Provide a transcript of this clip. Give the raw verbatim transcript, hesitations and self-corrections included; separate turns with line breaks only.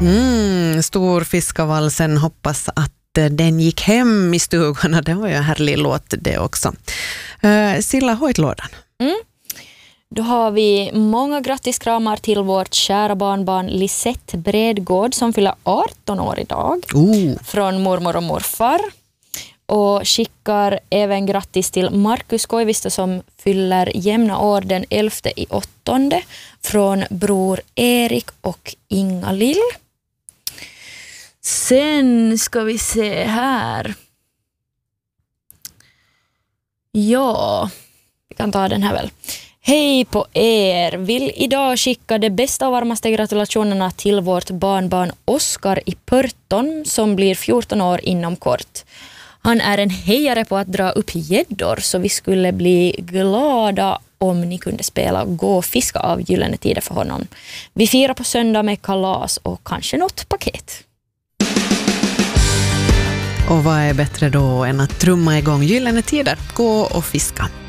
Mm, Storfiskavalsen, hoppas att den gick hem i stugorna. Det var ju en härlig låt det också. Uh, Silla, höjdlådan.
Mm. Då har vi många grattiskramar till vårt kära barnbarn Lisette Bredgård som fyller arton år idag.
Oh.
Från mormor och morfar. Och skickar även grattis till Markus Koivisto som fyller jämna år den elfte i åttonde från bror Erik och Inga-Lill. Sen ska vi se här. Ja, vi kan ta den här väl. Hej på er! Vill idag skicka de bästa och varmaste gratulationerna till vårt barnbarn Oskar i Pörton som blir fjorton år inom kort. Han är en hejare på att dra upp gäddor så vi skulle bli glada om ni kunde spela Gå och fiska av Gyllene Tider för honom. Vi firar på söndag med kalas och kanske något paket.
Och vad är bättre då än att trumma igång Gyllene Tider? Gå och fiska.